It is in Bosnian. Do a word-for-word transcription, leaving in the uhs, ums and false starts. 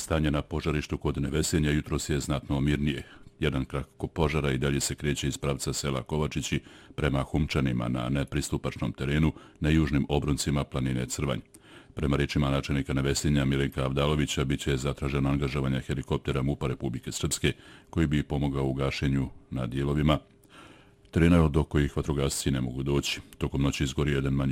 Stanje na požarištu kod Nevesinja jutros je znatno mirnije. Jedan krak požara i dalje se kreće iz pravca sela Kovačići prema Humčanima na nepristupačnom terenu na južnim obroncima planine Crvanj. Prema rečima načelnika Nevesinja Milenka Avdalovića bit će zatraženo angažovanje helikoptera MUP-a Republike Srpske koji bi pomogao u gašenju na dijelovima terena do kojih vatrogasci ne mogu doći. Tokom noći izgorio jedan manji